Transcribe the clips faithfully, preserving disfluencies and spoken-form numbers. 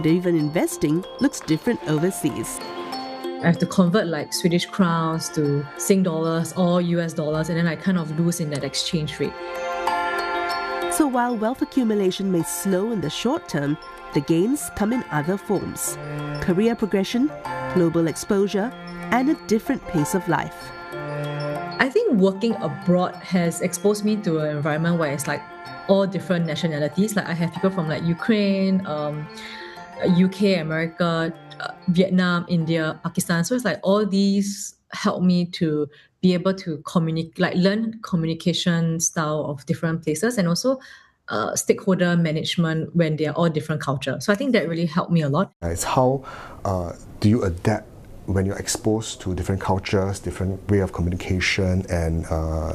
Even investing looks different overseas. I have to convert like Swedish crowns to Sing dollars or U S dollars, and then I kind of lose in that exchange rate. So while wealth accumulation may slow in the short term, the gains come in other forms: career progression, global exposure, and a different pace of life. I think working abroad has exposed me to an environment where it's like all different nationalities. Like I have people from like Ukraine, um, U K, America, uh, Vietnam, India, Pakistan. So it's like all these help me to be able to communicate, like learn communication style of different places, and also uh, stakeholder management when they are all different cultures. So I think that really helped me a lot. It's how uh, do you adapt when you're exposed to different cultures, different way of communication, and uh,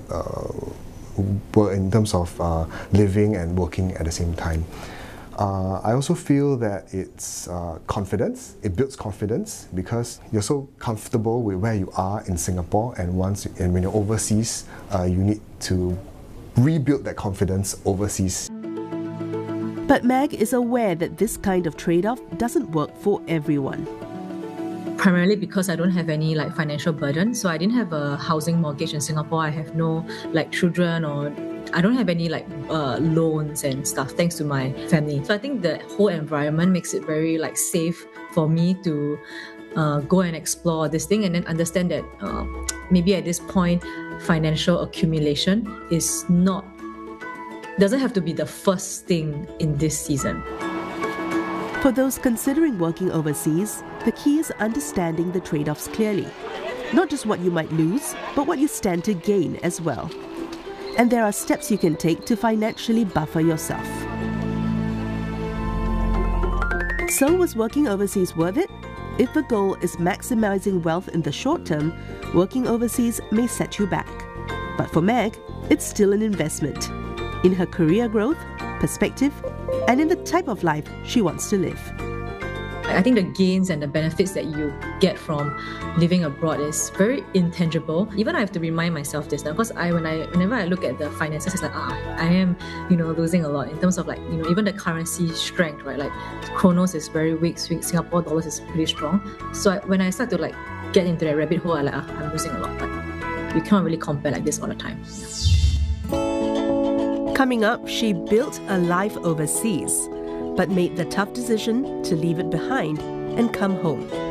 uh, in terms of uh, living and working at the same time. Uh, I also feel that it's uh, confidence. It builds confidence because you're so comfortable with where you are in Singapore, and once and when you're overseas, uh, you need to rebuild that confidence overseas. But Meg is aware that this kind of trade-off doesn't work for everyone. Primarily because I don't have any like financial burden. So I didn't have a housing mortgage in Singapore. I have no like children, or I don't have any like uh, loans and stuff thanks to my family. So I think the whole environment makes it very like safe for me to uh, go and explore this thing, and then understand that uh, maybe at this point financial accumulation is not doesn't have to be the first thing in this season. For those considering working overseas, the key is understanding the trade-offs clearly. Not just what you might lose, but what you stand to gain as well. And there are steps you can take to financially buffer yourself. So was working overseas worth it? If the goal is maximizing wealth in the short term, working overseas may set you back. But for Meg, it's still an investment in her career growth, perspective, and in the type of life she wants to live. I think the gains and the benefits that you get from living abroad is very intangible. Even I have to remind myself this now, because I, when I, whenever I look at the finances, it's like, ah, I am, you know, losing a lot in terms of like, you know, even the currency strength, right? Like, Kronos is very weak, Singapore dollars is pretty strong. So I, when I start to like get into that rabbit hole, I like, ah, I'm losing a lot. But you can't really compare like this all the time. Coming up, she built a life overseas, but made the tough decision to leave it behind and come home.